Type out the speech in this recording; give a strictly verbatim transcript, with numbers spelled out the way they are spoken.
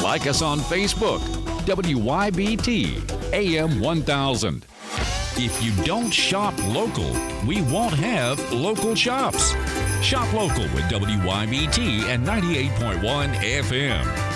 Like us on Facebook, W Y B T A M one thousand. If you don't shop local, we won't have local shops. Shop local with W Y B T and ninety-eight point one F M.